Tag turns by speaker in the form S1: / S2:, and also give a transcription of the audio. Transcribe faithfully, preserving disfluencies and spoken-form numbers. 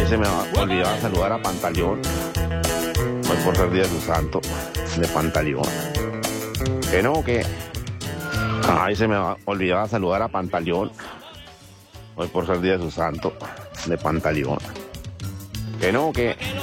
S1: se me va a olvidar saludar a Pantaleón. Hoy por ser día de su santo, de Pantaleón. Que no, que... Ay, se me va a olvidar saludar a Pantaleón. Hoy por ser día de su santo, de Pantaleón. Que no, que...